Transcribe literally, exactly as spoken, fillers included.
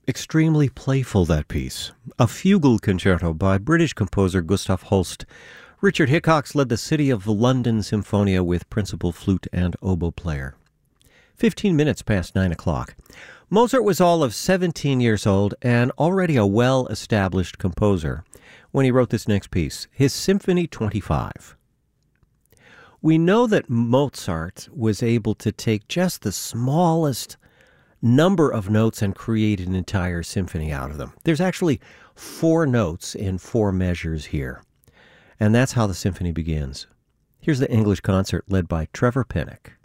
Extremely playful, that piece. A fugal concerto by British composer Gustav Holst. Richard Hickox led the City of London Symphonia with principal flute and oboe player. Fifteen minutes past nine o'clock. Mozart was all of seventeen years old and already a well-established composer when he wrote this next piece, his Symphony twenty-five. We know that Mozart was able to take just the smallest number of notes and create an entire symphony out of them. There's actually four notes in four measures here, and that's how the symphony begins. Here's the English concert led by Trevor Pinnock.